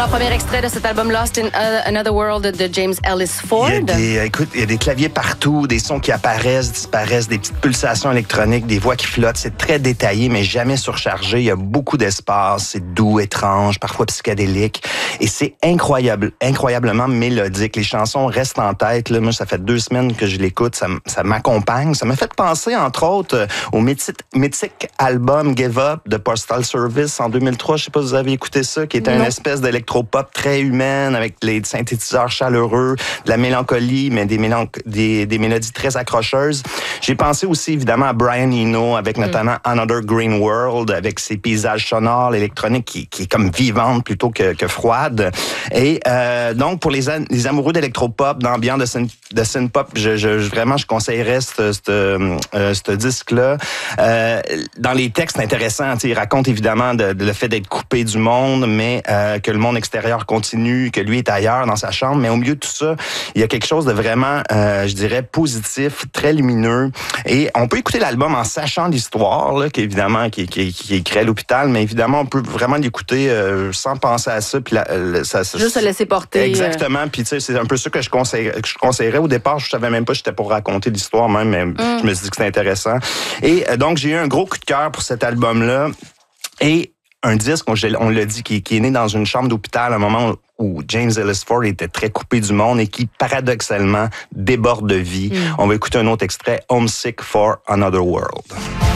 Alors, premier extrait de cet album Lost in Another World de James Ellis Ford. Il y a des claviers partout, des sons qui apparaissent, disparaissent, des petites pulsations électroniques, des voix qui flottent. C'est très détaillé, mais jamais surchargé. Il y a beaucoup d'espace. C'est doux, étrange, parfois psychédélique. Et c'est incroyablement mélodique. Les chansons restent en tête. Là. Moi, ça fait 2 semaines que je l'écoute. Ça m'accompagne. Ça m'a fait penser, entre autres, au mythique album Give Up de Postal Service en 2003. Je sais pas si vous avez écouté ça, qui était une espèce d'électropop très humaine avec les synthétiseurs chaleureux, de la mélancolie, mais des mélodies très accrocheuses. J'ai pensé aussi, évidemment, à Brian Eno avec notamment Another Green World, avec ses paysages sonores, l'électronique qui est comme vivante plutôt que froide. Et donc, pour les amoureux d'électropop, d'ambiance, de synth-pop, je conseillerais ce disque-là. Dans les textes intéressants, il raconte évidemment le fait d'être coupé du monde, mais que le monde extérieur continue, que lui est ailleurs dans sa chambre. Mais au milieu de tout ça, il y a quelque chose de vraiment, je dirais, positif, très lumineux. Et on peut écouter l'album en sachant l'histoire, là, qui est créée à l'hôpital, mais évidemment, on peut vraiment l'écouter sans penser à ça. Puis juste se laisser porter. Exactement. Puis tu sais, c'est un peu ça que je conseillerais. Au départ, je savais même pas que j'étais pour raconter l'histoire même, mais je me suis dit que c'était intéressant. Et donc, j'ai eu un gros coup de cœur pour cet album-là. Et un disque, on l'a dit, qui est né dans une chambre d'hôpital à un moment où James Ellis Ford était très coupé du monde et qui, paradoxalement, déborde de vie. On va écouter un autre extrait, Homesick for Another World.